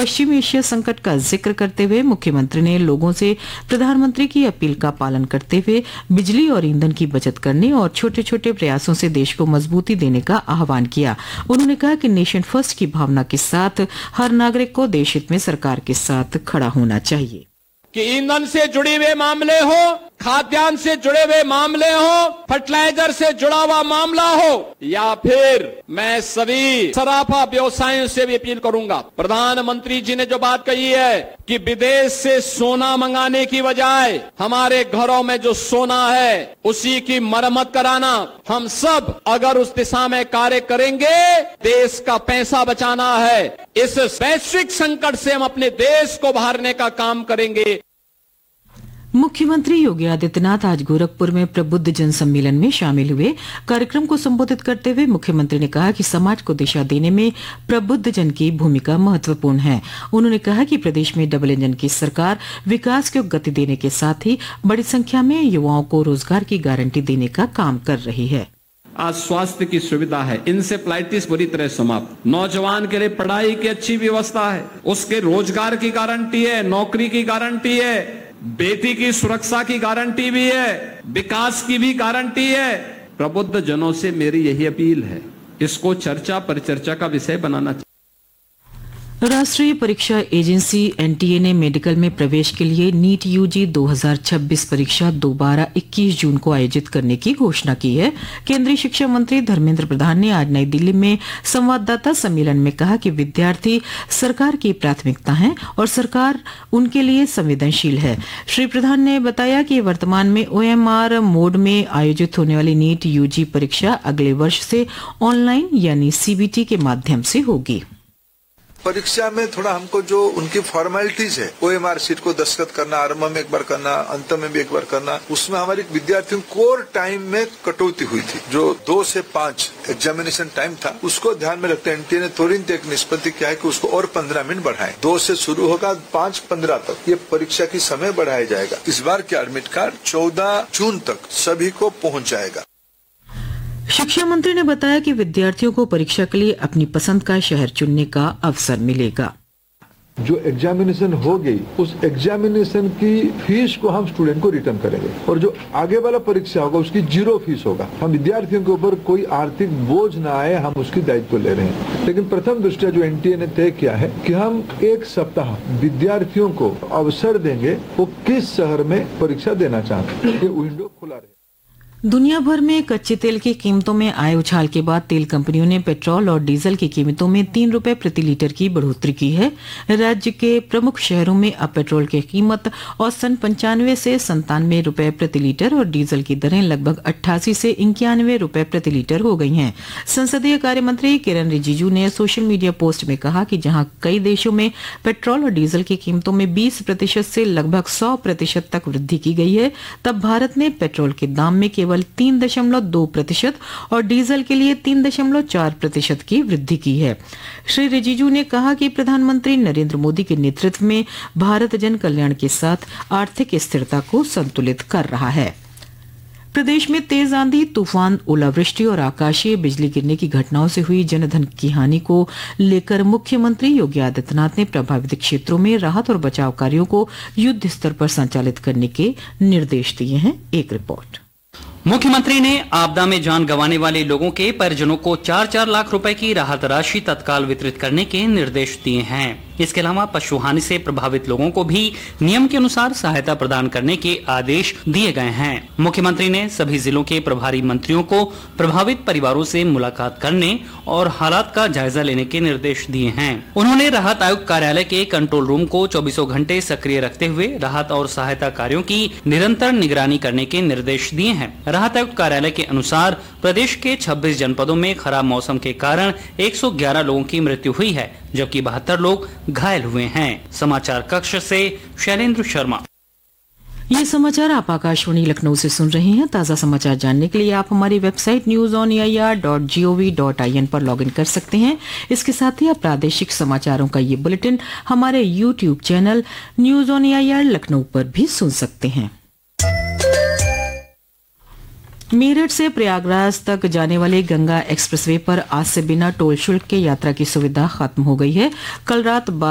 पश्चिम Asia संकट का जिक्र करते हुए मुख्यमंत्री ने लोगों से प्रधानमंत्री की अपील का पालन करते हुए बिजली और ईंधन की बचत करने और छोटे छोटे प्रयासों से देश को मजबूती देने का आह्वान किया। उन्होंने कहा कि नेशन फर्स्ट की भावना के साथ हर नागरिक को देश हित में सरकार के साथ खड़ा होना चाहिए। कि ईंधन से जुड़े हुए मामले हो, खाद्यान्न से जुड़े हुए मामले हो, फर्टिलाइजर से जुड़ा हुआ मामला हो, या फिर मैं सभी सराफा व्यवसायों से भी अपील करूंगा। प्रधानमंत्री जी ने जो बात कही है कि विदेश से सोना मंगाने की बजाय हमारे घरों में जो सोना है उसी की मरम्मत कराना, हम सब अगर उस दिशा में कार्य करेंगे, देश का पैसा बचाना है। इस वैश्विक संकट से हम अपने देश को बाहरने का काम करेंगे। मुख्यमंत्री योगी आदित्यनाथ आज गोरखपुर में प्रबुद्ध जन सम्मेलन में शामिल हुए। कार्यक्रम को संबोधित करते हुए मुख्यमंत्री ने कहा कि समाज को दिशा देने में प्रबुद्ध जन की भूमिका महत्वपूर्ण है। उन्होंने कहा कि प्रदेश में डबल इंजन की सरकार विकास को गति देने के साथ ही बड़ी संख्या में युवाओं को रोजगार की गारंटी देने का काम कर रही है। आज स्वास्थ्य की सुविधा है, इंसेफ्लाइटिस बुरी तरह समाप्त। नौजवान के लिए पढ़ाई की अच्छी व्यवस्था है, उसके रोजगार की गारंटी है, नौकरी की गारंटी है, बेटी की सुरक्षा की गारंटी भी है, विकास की भी गारंटी है। प्रबुद्ध जनों से मेरी यही अपील है, इसको चर्चा परिचर्चा का विषय बनाना चाहिए। राष्ट्रीय परीक्षा एजेंसी एनटीए ने मेडिकल में प्रवेश के लिए नीट यूजी 2026 परीक्षा दोबारा 21 जून को आयोजित करने की घोषणा की है। केंद्रीय शिक्षा मंत्री धर्मेंद्र प्रधान ने आज नई दिल्ली में संवाददाता सम्मेलन में कहा कि विद्यार्थी सरकार की प्राथमिकता हैं और सरकार उनके लिए संवेदनशील है। श्री प्रधान ने बताया कि वर्तमान में ओएमआर मोड में आयोजित होने वाली नीट यूजी परीक्षा अगले वर्ष से ऑनलाइन यानी सीबीटी के माध्यम से होगी। परीक्षा में थोड़ा हमको जो उनकी फॉर्मेलिटीज है, ओएमआर सीट को दस्तखत करना, आरंभ में एक बार करना, अंत में भी एक बार करना, उसमें हमारे विद्यार्थियों कोर टाइम में कटौती हुई थी। जो 2 से 5 एग्जामिनेशन टाइम था, उसको ध्यान में रखते एनटीए ने तुरंत एक निष्पत्ति किया है कि उसको और 15 मिनट बढ़ाएं। 2 से शुरू होगा, 5-15 तक ये परीक्षा की समय बढ़ाया जाएगा। इस बार के एडमिट कार्ड 14 जून तक सभी को पहुंच जाएगा। शिक्षा मंत्री ने बताया कि विद्यार्थियों को परीक्षा के लिए अपनी पसंद का शहर चुनने का अवसर मिलेगा। जो एग्जामिनेशन हो गई, उस एग्जामिनेशन की फीस को हम स्टूडेंट को रिटर्न करेंगे और जो आगे वाला परीक्षा होगा उसकी 0 फीस होगा। हम विद्यार्थियों के ऊपर कोई आर्थिक बोझ न आए, हम उसकी दायित्व ले रहे हैं। लेकिन प्रथम दृष्टया जो एनटीए ने तय किया है कि हम 1 सप्ताह विद्यार्थियों को अवसर देंगे वो किस शहर में परीक्षा देना चाहते हैं, ये विंडो खुला रहे। दुनिया भर में कच्चे तेल की कीमतों में आए उछाल के बाद तेल कंपनियों ने पेट्रोल और डीजल की कीमतों में 3 रुपए प्रति लीटर की बढ़ोतरी की है। राज्य के प्रमुख शहरों में अब पेट्रोल की कीमत औसतन 95 से 97 रुपए प्रति लीटर और डीजल की दरें लगभग 88 से 91 रुपए प्रति लीटर हो गई हैं। संसदीय कार्य मंत्री किरण रिजिजू ने सोशल मीडिया पोस्ट में कहा कि जहां कई देशों में पेट्रोल और डीजल की कीमतों में 20% से लगभग 100% तक वृद्धि की गई है, तब भारत ने पेट्रोल के दाम में केवल 3.2% और डीजल के लिए 3.4% की वृद्धि की है। श्री रिजिजू ने कहा कि प्रधानमंत्री नरेंद्र मोदी के नेतृत्व में भारत जन कल्याण के साथ आर्थिक स्थिरता को संतुलित कर रहा है। प्रदेश में तेज आंधी, तूफान, ओलावृष्टि और आकाशीय बिजली गिरने की घटनाओं से हुई जनधन की हानि को लेकर मुख्यमंत्री योगी आदित्यनाथ ने प्रभावित क्षेत्रों में राहत और बचाव कार्यों को युद्ध स्तर पर संचालित करने के निर्देश दिए हैं। एक रिपोर्ट। मुख्यमंत्री ने आपदा में जान गंवाने वाले लोगों के परिजनों को 4-4 लाख रुपए की राहत राशि तत्काल वितरित करने के निर्देश दिए हैं। इसके अलावा पशु हानि से प्रभावित लोगों को भी नियम के अनुसार सहायता प्रदान करने के आदेश दिए गए हैं। मुख्यमंत्री ने सभी जिलों के प्रभारी मंत्रियों को प्रभावित परिवारों से मुलाकात करने और हालात का जायजा लेने के निर्देश दिए हैं। उन्होंने राहत आयुक्त कार्यालय के कंट्रोल रूम को 24 घंटे सक्रिय रखते हुए राहत और सहायता कार्यों की निरंतर निगरानी करने के निर्देश दिए हैं। राहत आयुक्त कार्यालय के अनुसार प्रदेश के 26 जनपदों में खराब मौसम के कारण 111 लोगों की मृत्यु हुई है, जबकि 72 लोग घायल हुए हैं। समाचार कक्ष से शैलेंद्र शर्मा। ये समाचार आप आकाशवाणी लखनऊ से सुन रहे हैं। ताज़ा समाचार जानने के लिए आप हमारी वेबसाइट newsonair.gov.in पर लॉगिन कर सकते हैं। इसके साथ ही आप प्रादेशिक समाचारों का ये बुलेटिन हमारे YouTube channel news on AIR Lucknow पर भी सुन सकते हैं। मेरठ से प्रयागराज तक जाने वाले गंगा एक्सप्रेसवे पर आज से बिना टोल शुल्क के यात्रा की सुविधा खत्म हो गई है। कल रात